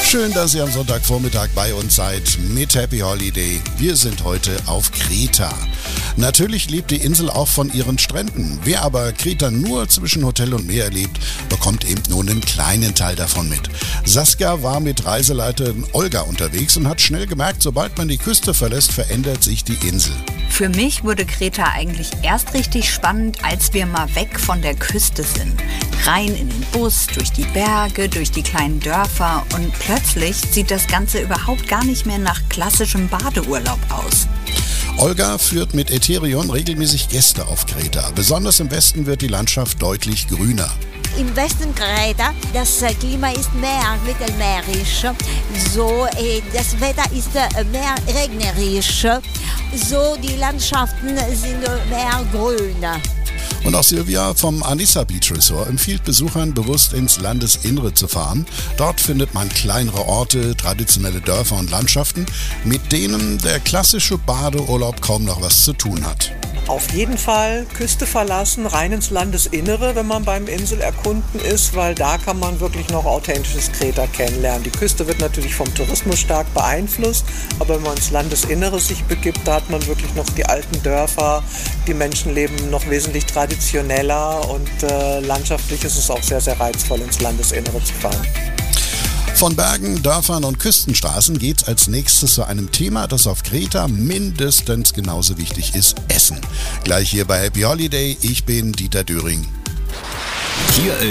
Schön, dass ihr am Sonntagvormittag bei uns seid mit Happy Holiday. Wir sind heute auf Kreta. Natürlich lebt die Insel auch von ihren Stränden. Wer aber Kreta nur zwischen Hotel und Meer erlebt, bekommt eben nur einen kleinen Teil davon mit. Saskia war mit Reiseleiterin Olga unterwegs und hat schnell gemerkt, sobald man die Küste verlässt, verändert sich die Insel. Für mich wurde Kreta eigentlich erst richtig spannend, als wir mal weg von der Küste sind. Rein in den Bus, durch die Berge, durch die kleinen Dörfer und plötzlich sieht das Ganze überhaupt gar nicht mehr nach klassischem Badeurlaub aus. Olga führt mit Eterion regelmäßig Gäste auf Kreta. Besonders im Westen wird die Landschaft deutlich grüner. Im Westen Kreta, das Klima ist mehr mittelmeerisch, das Wetter ist mehr regnerisch, die Landschaften sind mehr grün. Und auch Silvia vom Anissa Beach Resort empfiehlt Besuchern, bewusst ins Landesinnere zu fahren. Dort findet man kleinere Orte, traditionelle Dörfer und Landschaften, mit denen der klassische Badeurlaub kaum noch was zu tun hat. Auf jeden Fall Küste verlassen, rein ins Landesinnere, wenn man beim Inselerkunden ist, weil da kann man wirklich noch authentisches Kreta kennenlernen. Die Küste wird natürlich vom Tourismus stark beeinflusst, aber wenn man ins Landesinnere sich begibt, da hat man wirklich noch die alten Dörfer, die Menschen leben noch wesentlich traditioneller und landschaftlich ist es auch sehr, sehr reizvoll, ins Landesinnere zu fahren. Von Bergen, Dörfern und Küstenstraßen geht's als nächstes zu einem Thema, das auf Kreta mindestens genauso wichtig ist: Essen. Gleich hier bei Happy Holiday. Ich bin Dieter Döring. Hier